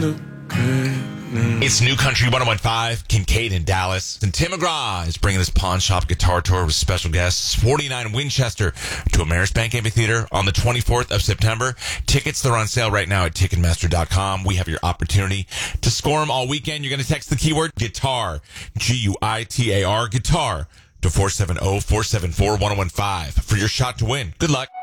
It's New Country 101.5, Kincaid in Dallas. And Tim McGraw is bringing this Pawn Shop Guitar Tour with special guests. 49 Winchester to Ameris Bank Amphitheater on the 24th of September. Tickets, they're on sale right now at Ticketmaster.com. We have your opportunity to score them all weekend. You're going to text the keyword guitar, Guitar, guitar, to 470-474-1015 for your shot to win. Good luck.